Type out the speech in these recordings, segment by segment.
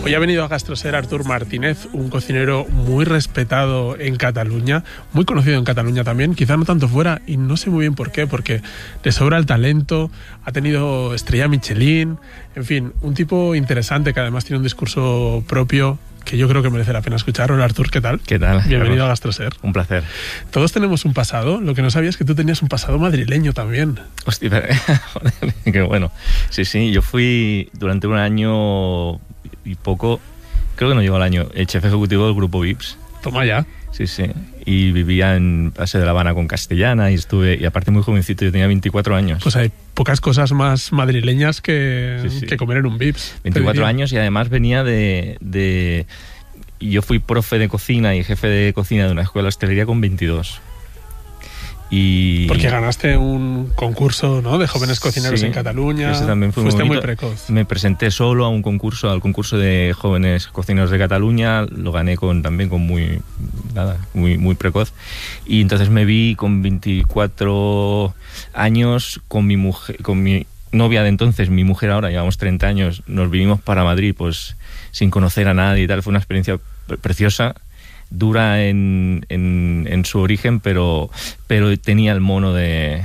Hoy ha venido a Gastroser Artur Martínez, un cocinero muy respetado en Cataluña, muy conocido en Cataluña también, quizá no tanto fuera, y no sé muy bien por qué, porque le sobra el talento, ha tenido estrella Michelin, en fin, un tipo interesante que además tiene un discurso propio que yo creo que merece la pena escuchar. Hola Artur, ¿qué tal? ¿Qué tal? Bienvenido a Gastroser. Un placer. Todos tenemos un pasado, lo que no sabía es que tú tenías un pasado madrileño también. Hostia, joder, qué bueno. Sí, yo fui durante un año y poco, creo que no llegó al año, el chef ejecutivo del grupo Vips. Toma ya. Sí, y vivía en Paseo de La Habana con Castellana y aparte muy jovencito, yo tenía 24 años. Pues hay pocas cosas más madrileñas que comer en un Vips. 24 años y además venía yo fui profe de cocina y jefe de cocina de una escuela de hostelería con 22. Porque ganaste un concurso, ¿no?, de jóvenes cocineros en Cataluña. Ese también fue Fuiste muy muy precoz. Me presenté solo a al concurso de jóvenes cocineros de Cataluña, lo gané también con muy precoz. Y entonces me vi con 24 años con mi mujer, con mi novia de entonces, mi mujer ahora, llevamos 30 años, nos vinimos para Madrid pues sin conocer a nadie y tal. Fue una experiencia preciosa, dura en su origen, pero tenía el mono de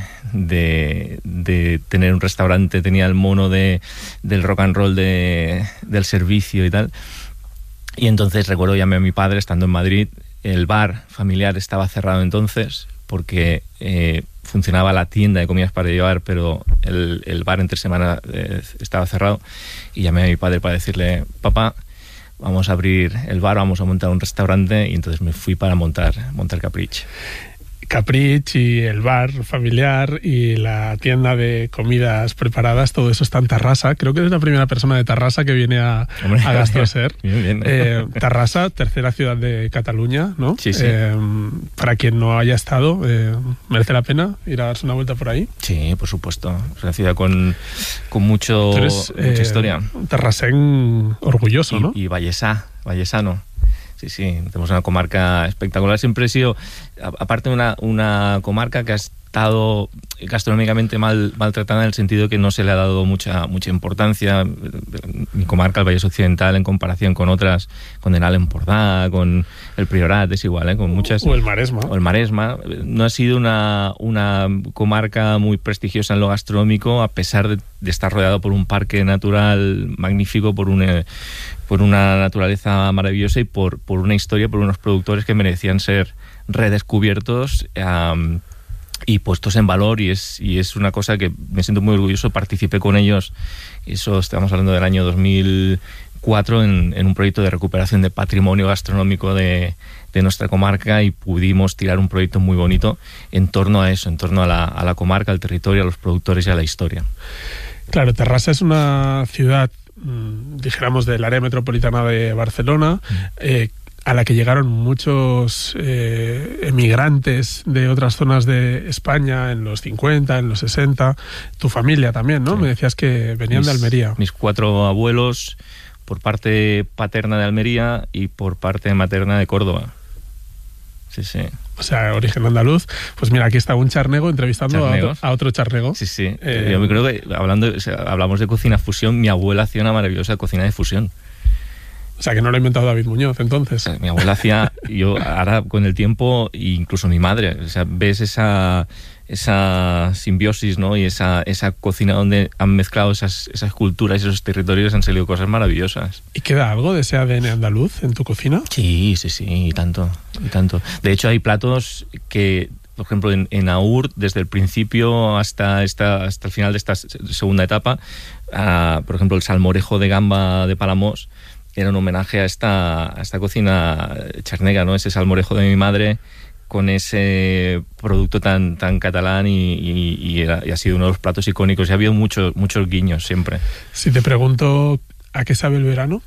tener un restaurante, tenía el mono del rock and roll, del servicio y tal. Y entonces recuerdo, llamé a mi padre estando en Madrid. El bar familiar estaba cerrado entonces porque funcionaba la tienda de comidas para llevar, pero el bar entre semana estaba cerrado. Y llamé a mi padre para decirle: papá, vamos a abrir el bar, vamos a montar un restaurante. Y entonces me fui para montar Caprich. Caprich y el bar familiar y la tienda de comidas preparadas, todo eso está en Tarrasa. Creo que eres la primera persona de Tarrasa que viene a Gastroser. Bien. Tarrasa, tercera ciudad de Cataluña, ¿no? Sí. Para quien no haya estado, ¿merece la pena ir a darse una vuelta por ahí? Sí, por supuesto. Es una ciudad con mucha historia. Tarrasén orgulloso, ¿no? Y vallesano. Sí, tenemos una comarca espectacular. Siempre he sido, aparte de una comarca que ha estado gastronómicamente maltratada, en el sentido que no se le ha dado mucha importancia. Mi comarca, el Vallés Occidental, en comparación con otras, con el Alt Empordà, con el Priorat, es igual, con muchas. O el Maresma. No ha sido una comarca muy prestigiosa en lo gastronómico, a pesar de estar rodeado por un parque natural magnífico, por una naturaleza maravillosa y por una historia, por unos productores que merecían ser redescubiertos y puestos en valor, y es una cosa que me siento muy orgulloso. Participé con ellos, eso estamos hablando del año 2004, en un proyecto de recuperación de patrimonio gastronómico de nuestra comarca, y pudimos tirar un proyecto muy bonito en torno a eso, en torno a la comarca, al territorio, a los productores y a la historia. Claro, Tarrasa es una ciudad, dijéramos, del área metropolitana de Barcelona, a la que llegaron muchos emigrantes de otras zonas de España en los 50, en los 60. Tu familia también, ¿no? Sí. Me decías que venían de Almería. Mis 4 abuelos, por parte paterna de Almería y por parte materna de Córdoba. Sí. O sea, origen andaluz. Pues mira, aquí está un charnego entrevistando a otro charnego. Sí. Yo creo que hablamos de cocina fusión. Mi abuela hacía una maravillosa cocina de fusión. O sea, que no lo ha inventado David Muñoz, entonces. Mi abuela hacía, yo ahora con el tiempo, incluso mi madre, o sea, ves esa simbiosis, ¿no? Y esa cocina donde han mezclado esas culturas y esos territorios, han salido cosas maravillosas. ¿Y queda algo de ese ADN andaluz en tu cocina? Sí, y tanto. De hecho, hay platos que, por ejemplo, en Aur, desde el principio hasta el final de esta segunda etapa, por ejemplo, el salmorejo de gamba de Palamós era un homenaje a esta cocina charnega, ¿no? Ese salmorejo de mi madre con ese producto tan catalán y ha sido uno de los platos icónicos. Y ha habido muchos guiños siempre. Si te pregunto ¿a qué sabe el verano?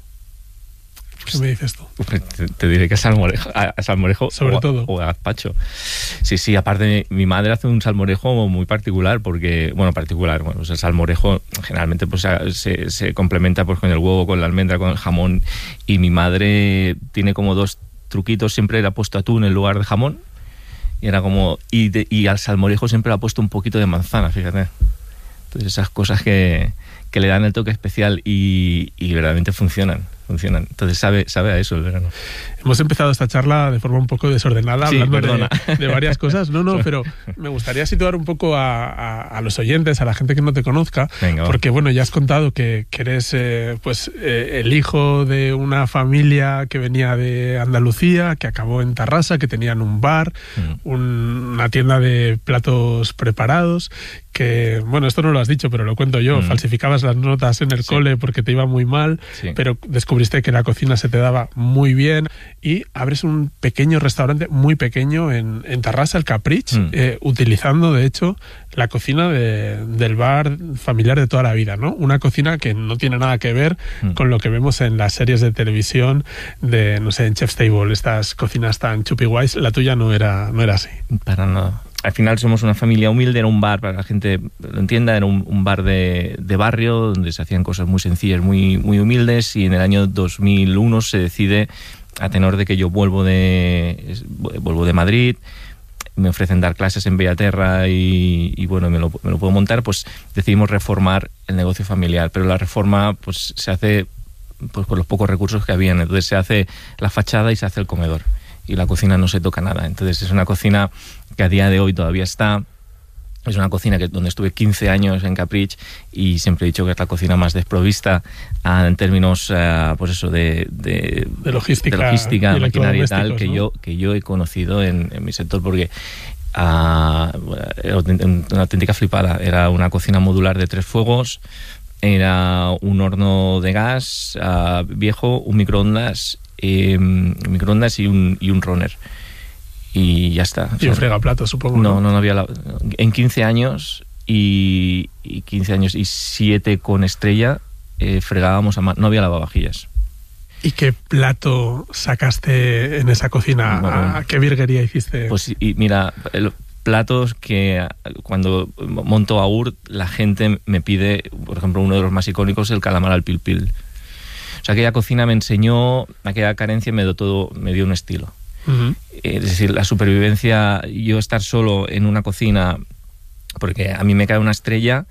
¿Qué me dices tú? Te diré que a salmorejo sobre todo. O a gazpacho. Sí, aparte mi madre hace un salmorejo muy particular, porque, pues el salmorejo generalmente pues se complementa pues con el huevo, con la almendra, con el jamón, y mi madre tiene como 2 truquitos. Siempre le ha puesto atún en lugar de jamón, y era como y al salmorejo siempre le ha puesto un poquito de manzana, fíjate. Entonces esas cosas que le dan el toque especial y verdaderamente funcionan. funcionan. Entonces sabe a eso el verano. Hemos empezado esta charla de forma un poco desordenada, Sí, hablando de varias cosas. No, pero me gustaría situar un poco a los oyentes, a la gente que no te conozca. Venga, porque bueno, ya has contado que eres el hijo de una familia que venía de Andalucía, que acabó en Tarrasa, que tenían un bar, una tienda de platos preparados, que, bueno, esto no lo has dicho, pero lo cuento yo, falsificabas las notas en el cole porque te iba muy mal, pero descubriste que la cocina se te daba muy bien y abres un pequeño restaurante, muy pequeño, en Tarrasa, el Caprich, utilizando, de hecho, la cocina del bar familiar de toda la vida, ¿no? Una cocina que no tiene nada que ver con lo que vemos en las series de televisión de, no sé, en Chef's Table, estas cocinas tan chupi guays. La tuya no era así. Para nada. Al final somos una familia humilde, era un bar, para que la gente lo entienda, era un bar de barrio donde se hacían cosas muy sencillas, muy, muy humildes, y en el año 2001 se decide, a tenor de que yo vuelvo de Madrid, me ofrecen dar clases en Bellaterra y bueno, me lo puedo montar, pues decidimos reformar el negocio familiar, pero la reforma pues se hace pues con los pocos recursos que habían, entonces se hace la fachada y se hace el comedor, y la cocina no se toca nada. Entonces es una cocina que a día de hoy todavía está. Es una cocina donde estuve 15 años en Caprich, y siempre he dicho que es la cocina más desprovista en términos pues eso de logística, maquinaria y tal, ¿no? que yo he conocido en mi sector, porque era una auténtica flipada. Era una cocina modular de 3 fuegos, era un horno de gas viejo, un microondas y un runner. Y ya está. Y un fregaplatos, supongo. No había... En 15 años y 15 años y 7 con estrella, fregábamos a mano. No había lavavajillas. ¿Y qué plato sacaste en esa cocina? Bueno, ¿Qué virguería hiciste? Pues mira, platos que cuando monto Aurt, la gente me pide, por ejemplo, uno de los más icónicos, el calamar al pil pil. O sea, aquella cocina me enseñó, aquella carencia me dio un estilo. Uh-huh. Es decir, la supervivencia, yo estar solo en una cocina, porque a mí me cae una estrella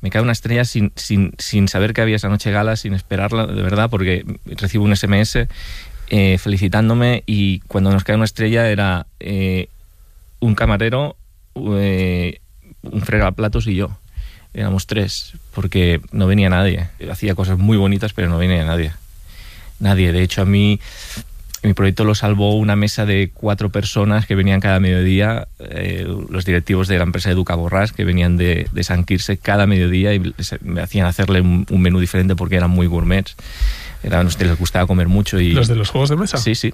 sin saber que había esa noche gala, sin esperarla, de verdad, porque recibo un SMS felicitándome, y cuando nos cae una estrella era un camarero, un fregaplatos y yo. Éramos 3, porque no venía nadie. Hacía cosas muy bonitas, pero no venía nadie. De hecho, a mí mi proyecto lo salvó una mesa de 4 personas que venían cada mediodía, los directivos de la empresa Educa Borràs, que venían de Sant Quirze cada mediodía, y me hacían hacerle un menú diferente porque eran muy gourmets. Les gustaba comer mucho. Y ¿los de los juegos de mesa? Sí.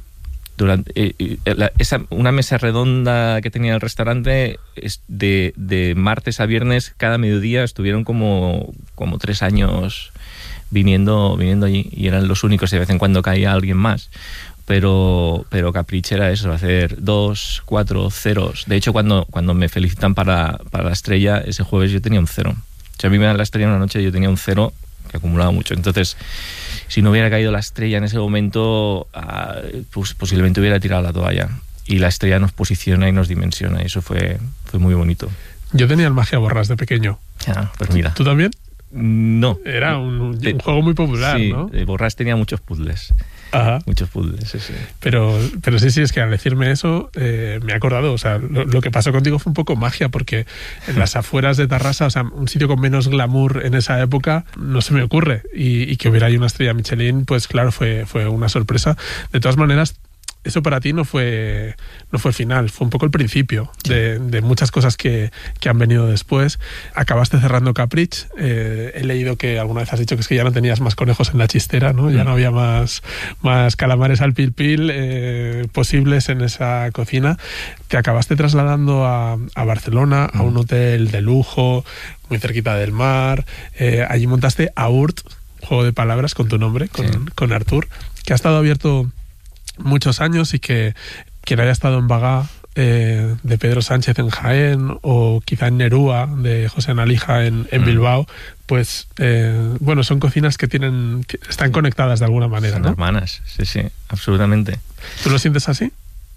Una mesa redonda que tenía el restaurante, de martes a viernes, cada mediodía estuvieron como 3 años viniendo allí, y eran los únicos, y de vez en cuando caía alguien más. Pero Caprich era eso, hacer 2, 4 ceros. De hecho, cuando me felicitan para la estrella, ese jueves yo tenía un 0. O sea, a mí me dan la estrella en una noche y yo tenía un 0 que acumulaba mucho. Entonces, si no hubiera caído la estrella en ese momento, pues posiblemente hubiera tirado la toalla. Y la estrella nos posiciona y nos dimensiona, y eso fue muy bonito. Yo tenía el Magia Borràs de pequeño. Pues mira. ¿Tú también? No. Era un juego muy popular, sí, ¿no? Borràs tenía muchos puzzles. Ajá. Muchos puzzles, sí. Pero sí, es que al decirme eso me he acordado, o sea, lo que pasó contigo fue un poco magia, porque en las afueras de Tarrasa, o sea, un sitio con menos glamour en esa época, no se me ocurre, y que hubiera ahí una estrella Michelin, pues claro, fue una sorpresa. De todas maneras, eso para ti no fue el final, fue un poco el principio de muchas cosas que han venido después. Acabaste cerrando Caprich. He leído que alguna vez has dicho que es que ya no tenías más conejos en la chistera, ¿no? Ya no había más calamares al pil pil posibles en esa cocina. Te acabaste trasladando a Barcelona, a un hotel de lujo, muy cerquita del mar. Allí montaste Aurt, juego de palabras con tu nombre, con Artur, que ha estado abierto muchos años, y que quien haya estado en Bagá de Pedro Sánchez en Jaén, o quizá en Nerúa de José Analija en Bilbao, pues bueno, son cocinas que están conectadas de alguna manera, son, ¿no? Hermanas, sí, absolutamente. ¿Tú lo sientes así?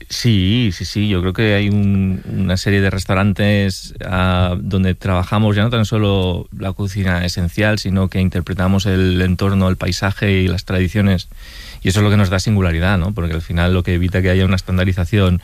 Sí, yo creo que hay una serie de restaurantes donde trabajamos ya no tan solo la cocina esencial, sino que interpretamos el entorno, el paisaje y las tradiciones, y eso es lo que nos da singularidad, ¿no? Porque al final lo que evita que haya una estandarización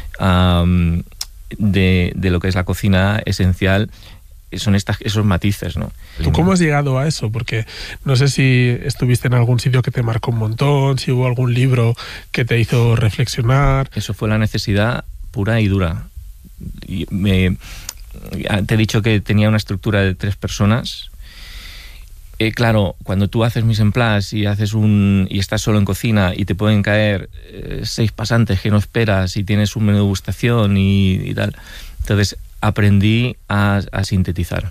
de lo que es la cocina esencial son esos matices, ¿no? ¿Tú cómo has llegado a eso? Porque no sé si estuviste en algún sitio que te marcó un montón, si hubo algún libro que te hizo reflexionar. Eso fue la necesidad pura y dura. Te he dicho que tenía una estructura de 3 personas. Claro, cuando tú haces mise en place y estás solo en cocina y te pueden caer 6 pasantes que no esperas y tienes un menú de degustación y tal, entonces aprendí a sintetizar.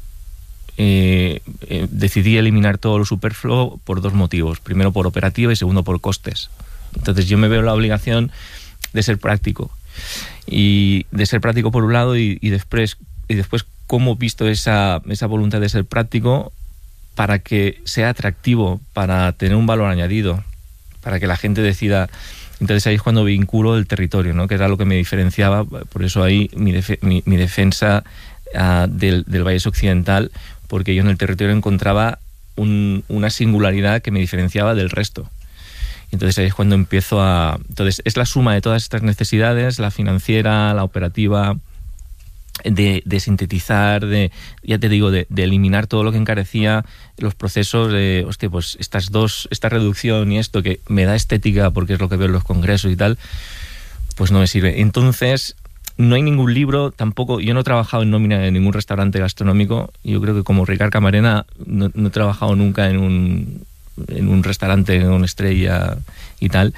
Decidí eliminar todo lo superfluo por 2 motivos. Primero por operativa y segundo por costes. Entonces yo me veo la obligación de ser práctico. Y de ser práctico por un lado y después cómo he visto esa voluntad de ser práctico para que sea atractivo, para tener un valor añadido, para que la gente decida. Entonces ahí es cuando vinculo el territorio, ¿no? Que era lo que me diferenciaba. Por eso ahí mi defensa del Vallés Occidental, porque yo en el territorio encontraba una singularidad que me diferenciaba del resto. Entonces ahí es cuando empiezo Entonces es la suma de todas estas necesidades, la financiera, la operativa, de sintetizar, ya te digo, de eliminar todo lo que encarecía los procesos de, hostia, pues esta reducción y esto que me da estética porque es lo que veo en los congresos y tal, pues no me sirve. Entonces, no hay ningún libro, tampoco, yo no he trabajado en nómina en ningún restaurante gastronómico. Yo creo que como Ricard Camarena no he trabajado nunca en un restaurante con estrella y tal.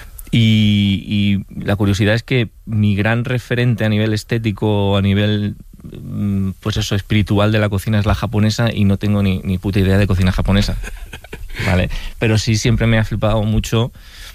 Y la curiosidad es que mi gran referente a nivel estético, a nivel pues eso, espiritual de la cocina es la japonesa, y no tengo ni puta idea de cocina japonesa, ¿vale? Pero sí siempre me ha flipado mucho,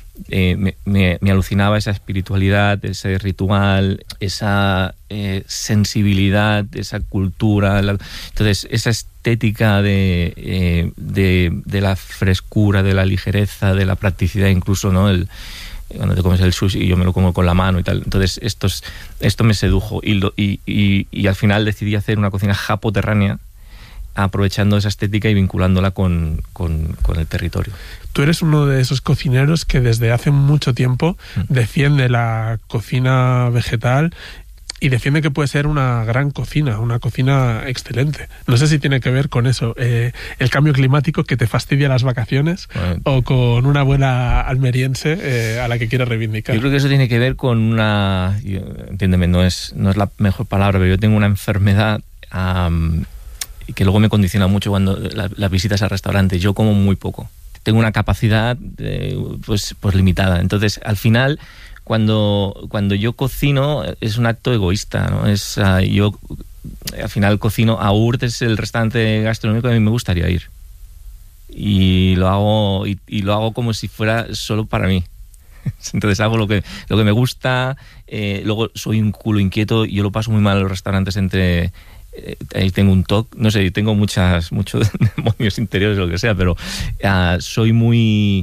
me alucinaba esa espiritualidad, ese ritual, esa sensibilidad, esa cultura. Entonces esa estética de la frescura, de la ligereza, de la practicidad, incluso, ¿no? Cuando te comes el sushi, yo me lo como con la mano y tal. Entonces esto me sedujo y al final decidí hacer una cocina japoterránea, aprovechando esa estética y vinculándola con el territorio. Tú eres uno de esos cocineros que desde hace mucho tiempo defiende la cocina vegetal y defiende que puede ser una gran cocina, una cocina excelente. No sé si tiene que ver con eso, el cambio climático que te fastidia las vacaciones, o con una buena almeriense a la que quieres reivindicar. Yo creo que eso tiene que ver con entiéndeme, no es la mejor palabra, pero yo tengo una enfermedad que luego me condiciona mucho cuando las visitas al restaurante. Yo como muy poco. Tengo una capacidad pues limitada. Entonces, al final, cuando yo cocino es un acto egoísta, ¿no? Yo al final cocino. Aurt es el restaurante gastronómico que a mí me gustaría ir, y lo hago como si fuera solo para mí. Entonces hago lo que me gusta. Luego soy un culo inquieto y yo lo paso muy mal en los restaurantes. Ahí tengo un TOC, no sé, tengo muchos demonios interiores o lo que sea, pero soy muy...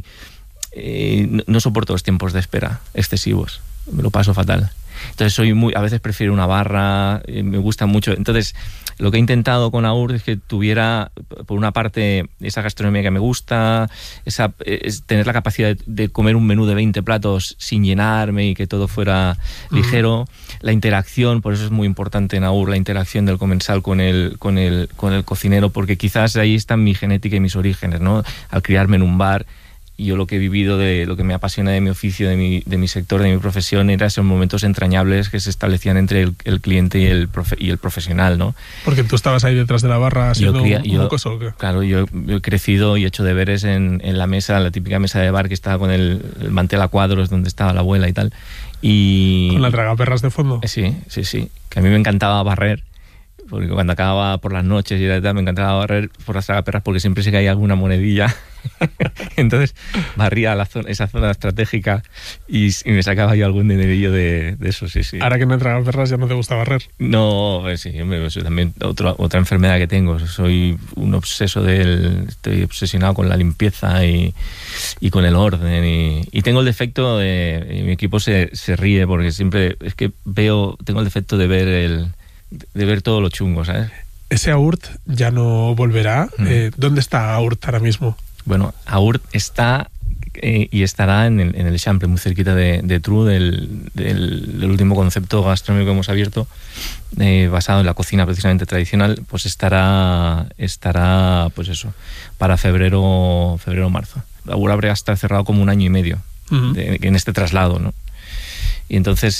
no soporto los tiempos de espera excesivos, me lo paso fatal. Entonces a veces prefiero una barra, me gusta mucho. Entonces lo que he intentado con Aurt es que tuviera, por una parte, esa gastronomía que me gusta, es tener la capacidad de comer un menú de 20 platos sin llenarme y que todo fuera ligero. La interacción, por eso es muy importante en Aurt, la interacción del comensal con el cocinero, porque quizás ahí está mi genética y mis orígenes, ¿no? Al criarme en un bar, y yo lo que he vivido, de lo que me apasiona de mi oficio, de mi sector, de mi profesión, eran esos momentos entrañables que se establecían entre el cliente y el profesional, ¿no? Porque tú estabas ahí detrás de la barra haciendo un mocoso, ¿o qué? Claro, yo he crecido y he hecho deberes en la mesa, la típica mesa de bar que estaba con el mantel a cuadros donde estaba la abuela y tal. ¿Con la tragaperras de fondo? Sí, que a mí me encantaba barrer, porque cuando acababa por las noches y tal, me encantaba barrer por las tragaperras porque siempre se caía alguna monedilla. Entonces barría esa zona estratégica y me sacaba yo algún dinerillo de eso, sí. Ahora que no tragas perras ya no te gusta barrer. No, sí, eso también otra enfermedad que tengo. Soy un obseso estoy obsesionado con la limpieza y con el orden y tengo el defecto de, y mi equipo se ríe porque siempre es que tengo el defecto de ver todo lo chungo, ¿sabes? Ese Aurt ya no volverá. ¿Dónde está Aurt ahora mismo? Bueno, Aurt está y estará en el Chample, muy cerquita de True, del último concepto gastronómico que hemos abierto, basado en la cocina precisamente tradicional. Pues estará pues eso, para febrero o marzo. Aurt habría estar cerrado como 1 año y medio en este traslado, ¿no? Y entonces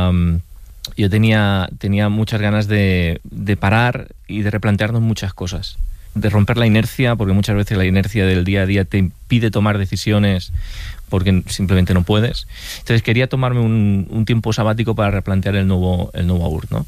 yo tenía muchas ganas de parar y de replantearnos muchas cosas, de romper la inercia, porque muchas veces la inercia del día a día te impide tomar decisiones porque simplemente no puedes. Entonces quería tomarme un tiempo sabático para replantear el nuevo Aurt, ¿no?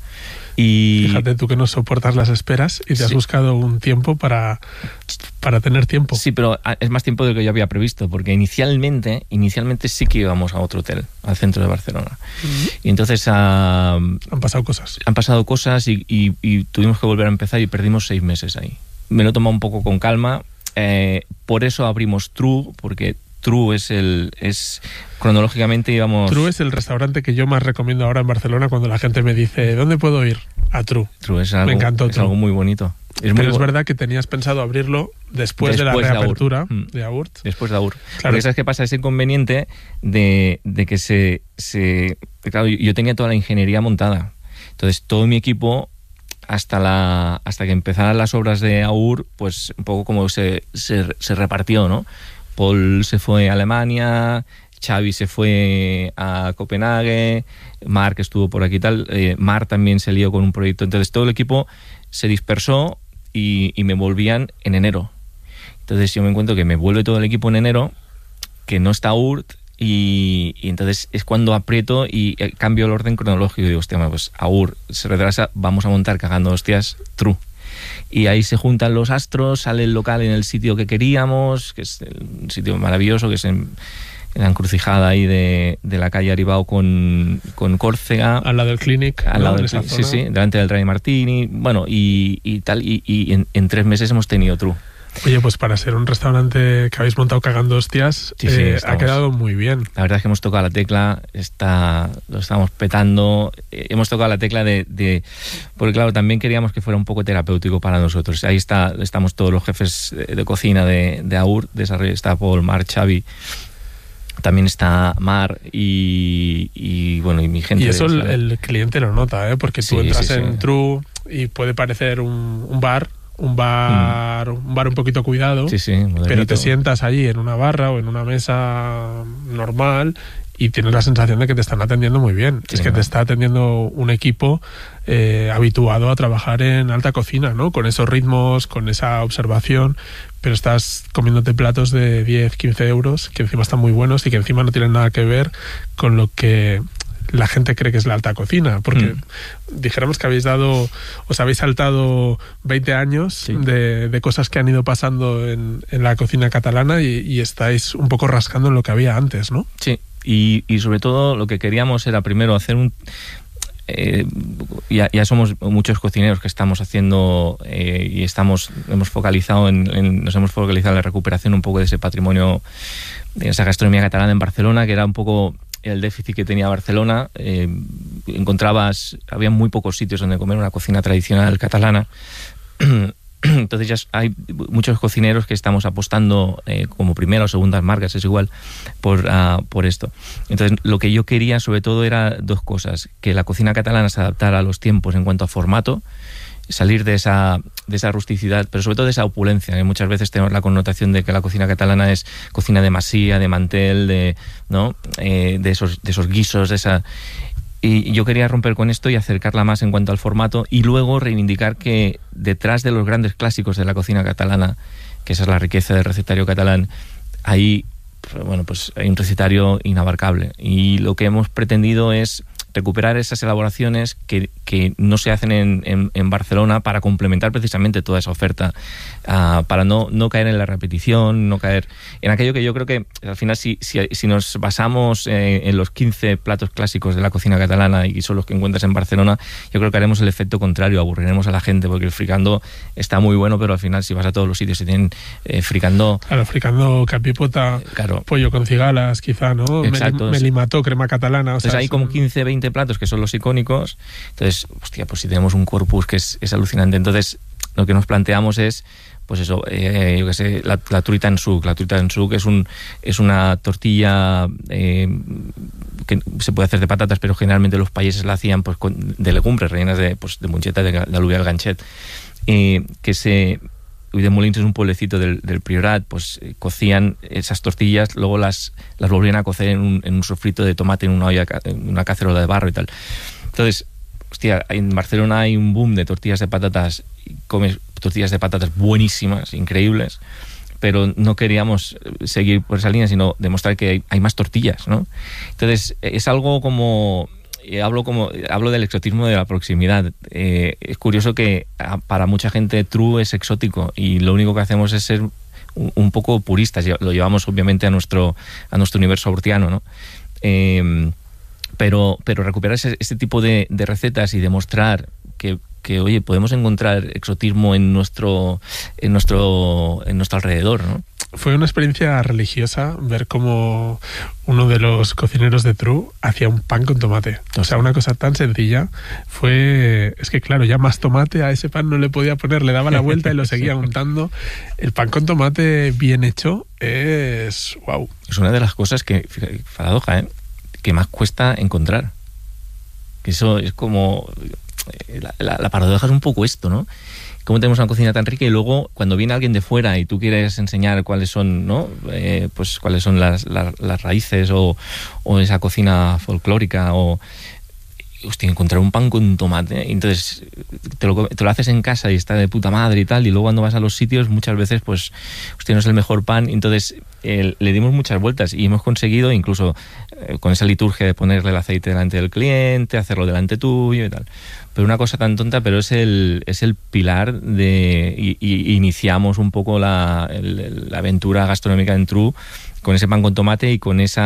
Y fíjate tú que no soportas las esperas y te has buscado un tiempo para tener tiempo. Sí, pero es más tiempo de lo que yo había previsto, porque inicialmente sí que íbamos a otro hotel, al centro de Barcelona. Y entonces han pasado cosas. Han pasado cosas y tuvimos que volver a empezar y perdimos 6 meses ahí. Me lo he tomado un poco con calma. Por eso abrimos True, porque True es cronológicamente íbamos... True es el restaurante que yo más recomiendo ahora en Barcelona cuando la gente me dice ¿dónde puedo ir? A True. True es me encantó True. Algo muy bonito. Pero es verdad que tenías pensado abrirlo después de la reapertura de Aurt. Después de Aurt. Claro. Porque ¿sabes qué pasa? Ese inconveniente de que claro, yo tenía toda la ingeniería montada. Entonces todo mi equipo hasta que empezaran las obras de Aurt, pues un poco como se repartió, ¿no? Paul se fue a Alemania, Xavi se fue a Copenhague, Marc estuvo por aquí y tal, Marc también se lió con un proyecto. Entonces todo el equipo se dispersó y me volvían en enero. Entonces yo me encuentro que me vuelve todo el equipo en enero, que no está Aurt, y entonces es cuando aprieto y cambio el orden cronológico y digo, hostia, pues Aurt se retrasa, vamos a montar cagando hostias True. Y ahí se juntan los astros, sale el local en el sitio que queríamos, que es un sitio maravilloso, que es en la encrucijada ahí de la calle Aribao con Córcega. Al lado del Clinic. Al lado del Clinic, sí, delante del Ray Martini. Bueno, y tal, y en 3 meses hemos tenido True. Oye, pues para ser un restaurante que habéis montado cagando hostias, sí, ha quedado muy bien. La verdad es que hemos tocado la tecla, lo estamos petando. Hemos tocado la tecla porque claro, también queríamos que fuera un poco terapéutico para nosotros. Ahí estamos todos los jefes de cocina de Aurt, está Paul, Marc, Xavi. También está Mar y bueno, y mi gente. Y eso el cliente lo nota, porque tú entras en True y puede parecer un bar un poquito cuidado, pero te sientas allí en una barra o en una mesa normal y tienes la sensación de que te están atendiendo muy bien. Es que te está atendiendo un equipo habituado a trabajar en alta cocina, ¿no? Con esos ritmos, con esa observación, pero estás comiéndote platos de 10, 15 euros que encima están muy buenos y que encima no tienen nada que ver con lo que la gente cree que es la alta cocina, porque dijéramos que os habéis saltado 20 años de cosas que han ido pasando en la cocina catalana y estáis un poco rascando en lo que había antes, ¿no? Sí, y sobre todo lo que queríamos era primero hacer ya somos muchos cocineros que estamos haciendo y nos hemos focalizado en la recuperación un poco de ese patrimonio, de esa gastronomía catalana en Barcelona, que era un poco el déficit que tenía Barcelona. Había muy pocos sitios donde comer una cocina tradicional catalana. Entonces ya hay muchos cocineros que estamos apostando como primera o segundas marcas, es igual, por esto. Entonces lo que yo quería sobre todo era 2 cosas: que la cocina catalana se adaptara a los tiempos en cuanto a formato, salir de esa rusticidad, pero sobre todo de esa opulencia, que muchas veces tenemos la connotación de que la cocina catalana es cocina de masía, de mantel, de esos guisos, de esa. Y yo quería romper con esto y acercarla más en cuanto al formato, y luego reivindicar que detrás de los grandes clásicos de la cocina catalana, que esa es la riqueza del recetario catalán, ahí, bueno, pues hay un recetario inabarcable. Y lo que hemos pretendido es recuperar esas elaboraciones que no se hacen en Barcelona para complementar precisamente toda esa oferta, para no caer en la repetición, no caer en aquello que yo creo que al final si nos basamos en los 15 platos clásicos de la cocina catalana y son los que encuentras en Barcelona, yo creo que haremos el efecto contrario, aburriremos a la gente, porque el fricando está muy bueno, pero al final si vas a todos los sitios y tienen fricando... Claro, fricando capipota, claro, pollo con cigalas quizá, ¿no? Exacto. Melimató, crema catalana. Entonces hay como 15, 20 platos que son los icónicos. Entonces, hostia, pues si tenemos un corpus que es alucinante. Entonces, lo que nos planteamos es, pues eso, yo qué sé, la truita en suc. La truita en suc es una tortilla que se puede hacer de patatas, pero generalmente los países la hacían pues de legumbres rellenas de moncheta, de alubial ganchet, de Molins es un pueblecito del Priorat, pues cocían esas tortillas, luego las volvían a cocer en un sofrito de tomate en una olla, en una cacerola de barro y tal. Entonces, hostia, en Barcelona hay un boom de tortillas de patatas, comes tortillas de patatas buenísimas, increíbles, pero no queríamos seguir por esa línea, sino demostrar que hay más tortillas, ¿no? Entonces, es algo como... Hablo del exotismo de la proximidad. Es curioso que para mucha gente True es exótico y lo único que hacemos es ser un poco puristas. Lo llevamos obviamente a nuestro universo aurtiano, ¿no? Pero recuperar ese tipo de recetas y demostrar que oye, podemos encontrar exotismo en nuestro alrededor, ¿no? Fue una experiencia religiosa ver cómo uno de los cocineros de True hacía un pan con tomate. O sea, una cosa tan sencilla. Es que claro, ya más tomate a ese pan no le podía poner, le daba la vuelta y lo seguía untando. El pan con tomate bien hecho es wow. Es una de las cosas que, paradoja, que más cuesta encontrar. Que eso es como... La paradoja es un poco esto, ¿no? Cómo tenemos una cocina tan rica y luego cuando viene alguien de fuera y tú quieres enseñar cuáles son, ¿no? Pues cuáles son las raíces o esa cocina folclórica o... Hostia, encontrar un pan con tomate, entonces te lo haces en casa y está de puta madre y tal, y luego cuando vas a los sitios muchas veces pues hostia, no es el mejor pan, entonces le dimos muchas vueltas y hemos conseguido incluso con esa liturgia de ponerle el aceite delante del cliente, hacerlo delante tuyo y tal, pero una cosa tan tonta, pero es el pilar de y iniciamos un poco la aventura gastronómica en True con ese pan con tomate y con ese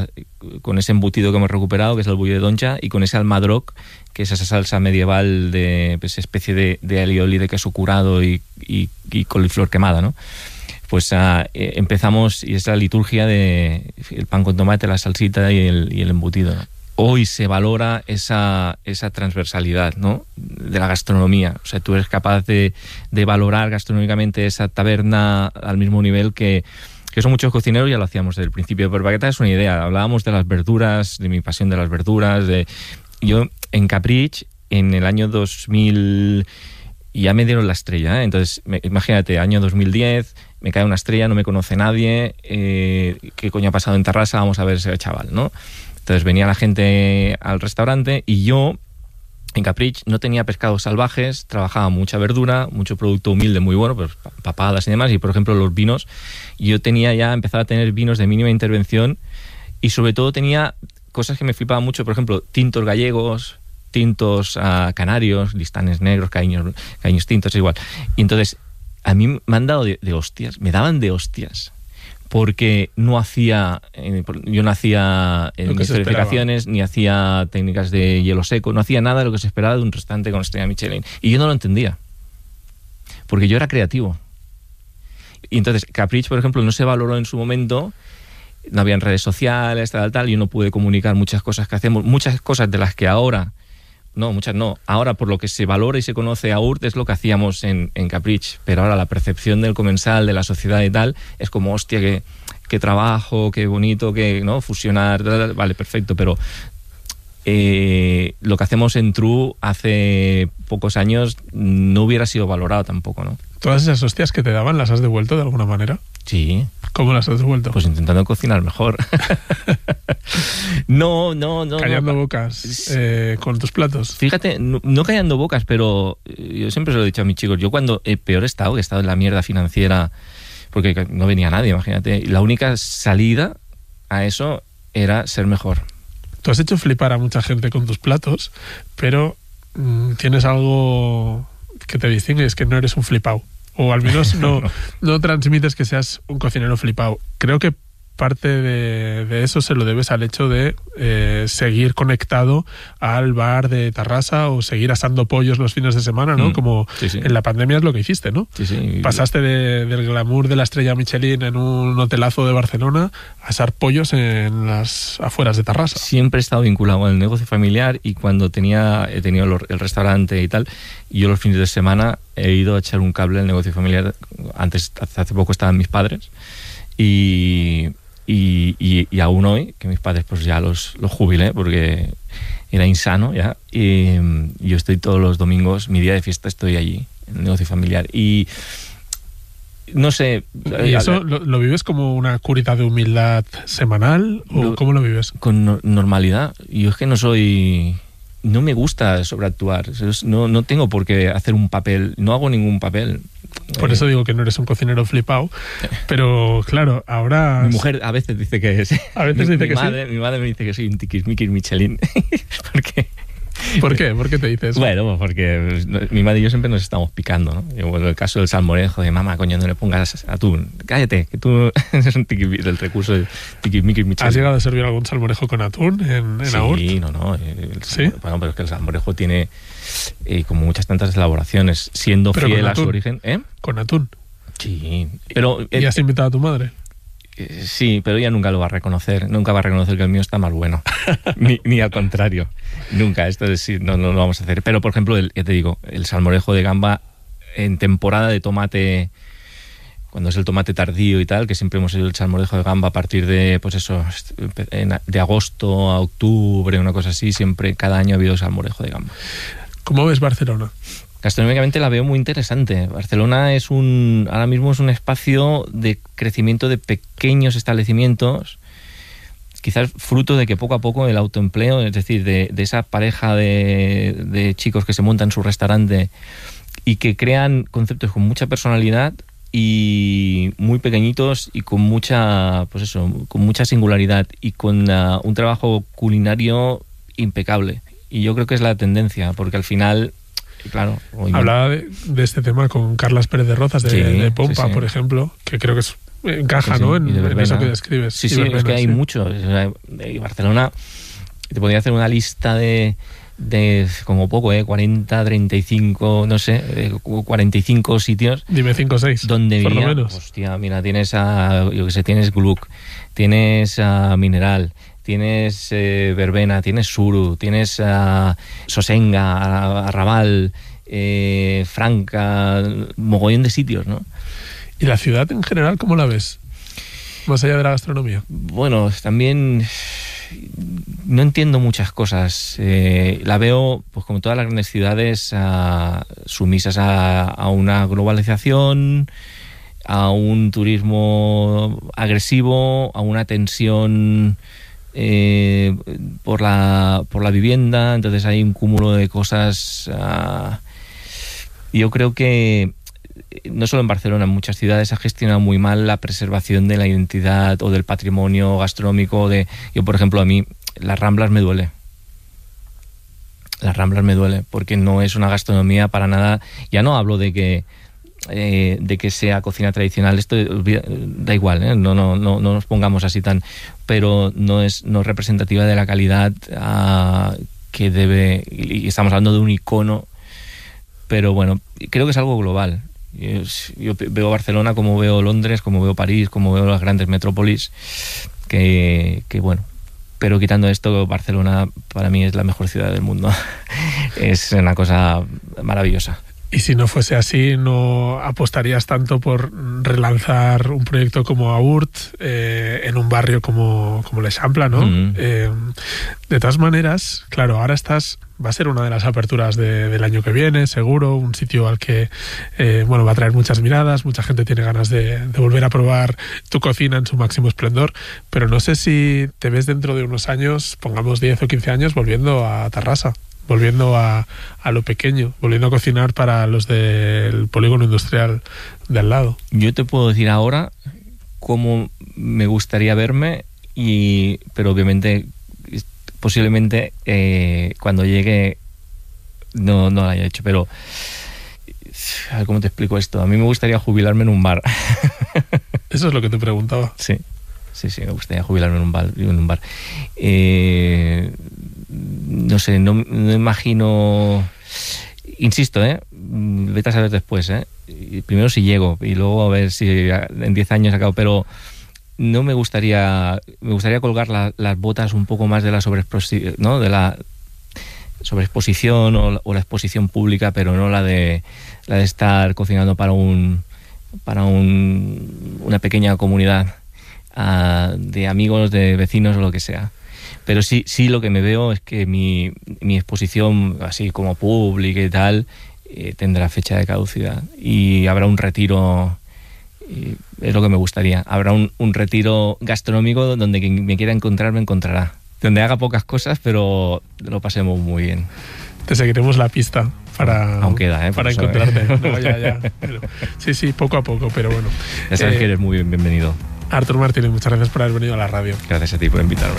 embutido que hemos recuperado, que es el bullo de doncha, y con ese almadroc, que es esa salsa medieval de pues, especie de alioli de queso curado y coliflor quemada, ¿no? Pues empezamos, y es la liturgia de el pan con tomate, la salsita y el embutido, ¿no? Hoy se valora esa transversalidad, ¿no? De la gastronomía. O sea, tú eres capaz de valorar gastronómicamente esa taberna al mismo nivel que son muchos cocineros, ya lo hacíamos desde el principio, pero para que te hagas una idea, hablábamos de las verduras, de mi pasión de las verduras, yo en Caprich, en el año 2000, ya me dieron la estrella, ¿eh? Entonces, imagínate, año 2010, me cae una estrella, no me conoce nadie, ¿qué coño ha pasado en Tarrasa? Vamos a ver ese chaval, ¿no? Entonces venía la gente al restaurante y yo, en Caprich, no tenía pescados salvajes, trabajaba mucha verdura, mucho producto humilde muy bueno, pues papadas y demás, y por ejemplo los vinos, yo empezaba a tener vinos de mínima intervención y sobre todo tenía cosas que me flipaban mucho, por ejemplo, tintos gallegos, tintos canarios, listanes negros, caíños tintos, igual. Y entonces a mí me han dado de hostias, me daban de hostias, porque yo no hacía mis verificaciones, ni hacía técnicas de hielo seco, no hacía nada de lo que se esperaba de un restaurante con estrella Michelin. Y yo no lo entendía, porque yo era creativo. Y entonces Caprich, por ejemplo, no se valoró en su momento, no habían redes sociales, tal, yo no pude comunicar muchas cosas que hacemos, muchas cosas de las que ahora... No, muchas no. Ahora, por lo que se valora y se conoce a URT, es lo que hacíamos en Caprich. Pero ahora la percepción del comensal, de la sociedad y tal, es como, hostia, qué trabajo, qué bonito, ¿no? Fusionar, vale, perfecto. Pero lo que hacemos en True hace pocos años no hubiera sido valorado tampoco, ¿no? ¿Todas esas hostias que te daban las has devuelto de alguna manera? Sí. ¿Cómo las has devuelto? Pues intentando cocinar mejor. No. Callando bocas con tus platos. Fíjate, no callando bocas, pero yo siempre se lo he dicho a mis chicos. Yo cuando peor he estado en la mierda financiera, porque no venía nadie, imagínate. La única salida a eso era ser mejor. tú has hecho flipar a mucha gente con tus platos, pero tienes algo que te distingue, es que no eres un flipao. O al menos no transmites que seas un cocinero flipao. Creo que parte de eso se lo debes al hecho de seguir conectado al bar de Tarrasa o seguir asando pollos los fines de semana, ¿no? Como en la pandemia es lo que hiciste, ¿no? Sí. Pasaste del glamour de la estrella Michelin en un hotelazo de Barcelona a asar pollos en las afueras de Tarrasa. Siempre he estado vinculado al negocio familiar y cuando he tenido el restaurante y tal, yo los fines de semana he ido a echar un cable al negocio familiar. Hace poco estaban mis padres y aún hoy, que mis padres pues ya los jubilé porque era insano ya, y yo estoy todos los domingos, mi día de fiesta estoy allí, en el negocio familiar. Y no sé... ¿Y eso lo vives como una curita de humildad semanal o cómo lo vives? Con normalidad. Yo es que no me gusta sobreactuar, no tengo por qué hacer un papel, no hago ningún papel. Por eso digo que no eres un cocinero flipao, pero claro, ahora... Mi mujer a veces dice que sí. A veces dice que sí. Mi madre me dice que soy un tiquismiquis Michelin. ¿Por qué? ¿Por qué te dices? Bueno, porque mi madre y yo siempre nos estamos picando, ¿no? En el caso del salmorejo, de mamá, coño, no le pongas atún. Cállate, que tú eres un tiquismiquis, del recurso de tiquismiquis Michelin. ¿Has llegado a servir algún salmorejo con atún en Aurt? Sí, no. ¿Sí? Bueno, pero es que el salmorejo tiene como muchas tantas elaboraciones, siendo fiel a su origen. ¿Con atún? Sí, pero... ¿Y has invitado a tu madre? Sí, pero ella nunca lo va a reconocer. Nunca va a reconocer que el mío está más bueno. ni al contrario. Nunca. Esto es decir, no lo vamos a hacer. Pero, por ejemplo, ya te digo, el salmorejo de gamba en temporada de tomate, cuando es el tomate tardío y tal, que siempre hemos hecho el salmorejo de gamba a partir de, pues eso, de agosto a octubre, una cosa así, siempre, cada año ha habido salmorejo de gamba. ¿Cómo ves Barcelona? Gastronómicamente la veo muy interesante. Barcelona ahora mismo es un espacio de crecimiento de pequeños establecimientos, quizás fruto de que poco a poco el autoempleo, es decir, de esa pareja de chicos que se montan su restaurante y que crean conceptos con mucha personalidad y muy pequeñitos y con mucha, pues eso, con mucha singularidad y con un trabajo culinario impecable. Y yo creo que es la tendencia, porque al final... Claro, hablaba de este tema con Carlas Pérez de Rozas de Pompa, por ejemplo, que creo que encaja, ¿no? En eso que describes. Sí, Verbena, es que hay mucho. Y Barcelona, te podría hacer una lista de como poco, 40, 35, no sé, 45 sitios. Dime 5 o 6, donde por lo menos. Hostia, mira, tienes tienes Gluck, tienes Mineral, tienes verbena, tienes suru, tienes sosenga, arrabal, franca, mogollón de sitios, ¿no? ¿Y la ciudad en general cómo la ves? Más allá de la gastronomía. Bueno, también no entiendo muchas cosas. La veo, pues como todas las grandes ciudades, sumisas a una globalización, a un turismo agresivo, a una tensión por la vivienda. Entonces hay un cúmulo de cosas. Yo creo que no solo en Barcelona, en muchas ciudades se ha gestionado muy mal la preservación de la identidad o del patrimonio gastronómico. Yo, por ejemplo, a mí las Ramblas me duele. Las Ramblas me duele porque no es una gastronomía para nada. Ya no hablo de que sea cocina tradicional, esto da igual, ¿eh? No nos pongamos así tan, pero no es representativa de la calidad que debe, y estamos hablando de un icono, pero bueno, creo que es algo global. Yo veo Barcelona como veo Londres, como veo París, como veo las grandes metrópolis, que bueno, pero quitando esto, Barcelona para mí es la mejor ciudad del mundo. Es una cosa maravillosa. Y si no fuese así, ¿no apostarías tanto por relanzar un proyecto como Aurt en un barrio como l'Eixample, ¿no? De todas maneras, claro, ahora va a ser una de las aperturas del año que viene, seguro, un sitio al que va a traer muchas miradas, mucha gente tiene ganas de volver a probar tu cocina en su máximo esplendor, pero no sé si te ves dentro de unos años, pongamos 10 o 15 años, volviendo a Tarrasa, volviendo a lo pequeño, volviendo a cocinar para los del polígono industrial de al lado. Yo te puedo decir ahora cómo me gustaría verme, pero obviamente posiblemente cuando llegue no lo haya hecho, pero a ver, ¿cómo te explico esto? A mí me gustaría jubilarme en un bar. Eso es lo que te preguntaba. Sí, me gustaría jubilarme en un bar. No sé, no imagino... Insisto, vete a saber después, primero si llego y luego a ver si en 10 años acabo, pero no me gustaría colgar las botas un poco más de la sobreexposición, ¿no? De la sobreexposición o la exposición pública, pero no la de estar cocinando para una pequeña comunidad de amigos, de vecinos o lo que sea. Pero sí lo que me veo es que mi exposición, así como pública y tal, tendrá fecha de caducidad y habrá un retiro, es lo que me gustaría. Habrá un retiro gastronómico donde quien me quiera encontrar me encontrará. Donde haga pocas cosas, pero lo pasemos muy bien. Te seguiremos la pista para encontrarte. No, ya. Pero, sí, poco a poco, pero bueno. Ya sabes que eres muy bienvenido. Artur Martínez, muchas gracias por haber venido a la radio. Gracias a ti por invitarme.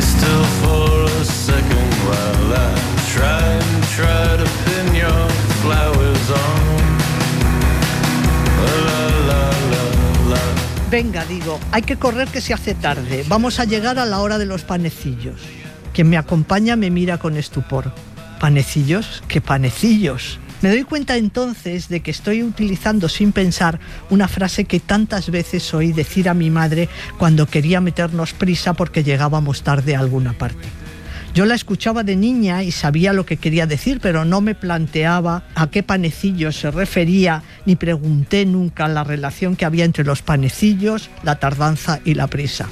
Venga, digo, hay que correr que se hace tarde. Vamos a llegar a la hora de los panecillos. Quien me acompaña me mira con estupor. ¿Panecillos? ¿Qué panecillos? Me doy cuenta entonces de que estoy utilizando sin pensar una frase que tantas veces oí decir a mi madre cuando quería meternos prisa porque llegábamos tarde a alguna parte. Yo la escuchaba de niña y sabía lo que quería decir, pero no me planteaba a qué panecillos se refería, ni pregunté nunca la relación que había entre los panecillos, la tardanza y la prisa.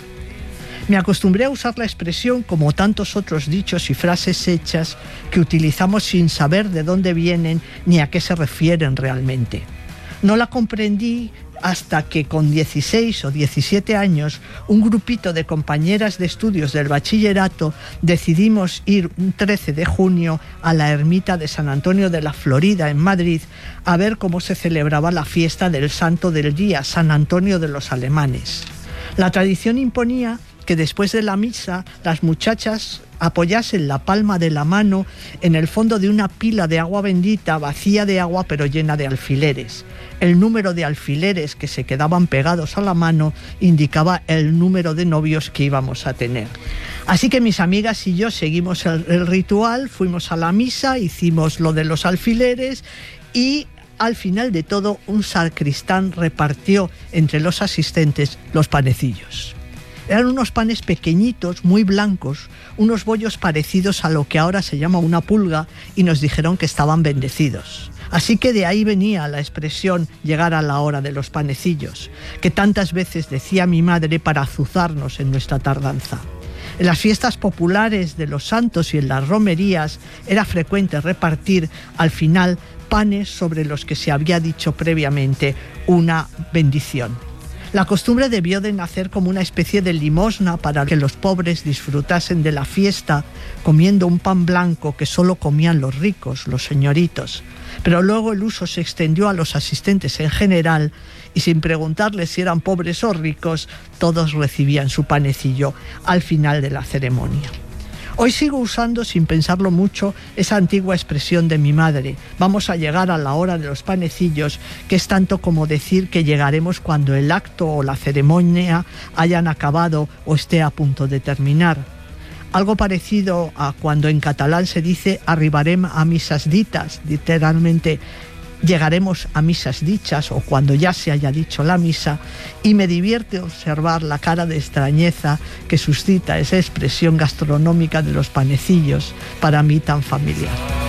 Me acostumbré a usar la expresión como tantos otros dichos y frases hechas que utilizamos sin saber de dónde vienen ni a qué se refieren realmente. No la comprendí hasta que con 16 o 17 años un grupito de compañeras de estudios del bachillerato decidimos ir un 13 de junio a la ermita de San Antonio de la Florida en Madrid a ver cómo se celebraba la fiesta del santo del día, San Antonio de los Alemanes. La tradición imponía que después de la misa las muchachas apoyasen la palma de la mano en el fondo de una pila de agua bendita, vacía de agua pero llena de alfileres. El número de alfileres que se quedaban pegados a la mano indicaba el número de novios que íbamos a tener. Así que mis amigas y yo seguimos el ritual, fuimos a la misa, hicimos lo de los alfileres y al final de todo un sacristán repartió entre los asistentes los panecillos. Eran unos panes pequeñitos, muy blancos, unos bollos parecidos a lo que ahora se llama una pulga, y nos dijeron que estaban bendecidos. Así que de ahí venía la expresión llegar a la hora de los panecillos, que tantas veces decía mi madre para azuzarnos en nuestra tardanza. En las fiestas populares de los santos y en las romerías era frecuente repartir al final panes sobre los que se había dicho previamente una bendición. La costumbre debió de nacer como una especie de limosna para que los pobres disfrutasen de la fiesta comiendo un pan blanco que solo comían los ricos, los señoritos. Pero luego el uso se extendió a los asistentes en general y sin preguntarles si eran pobres o ricos, todos recibían su panecillo al final de la ceremonia. Hoy sigo usando, sin pensarlo mucho, esa antigua expresión de mi madre. Vamos a llegar a la hora de los panecillos, que es tanto como decir que llegaremos cuando el acto o la ceremonia hayan acabado o esté a punto de terminar. Algo parecido a cuando en catalán se dice arribarem a misas ditas, literalmente llegaremos a misas dichas o cuando ya se haya dicho la misa, y me divierte observar la cara de extrañeza que suscita esa expresión gastronómica de los panecillos, para mí tan familiar.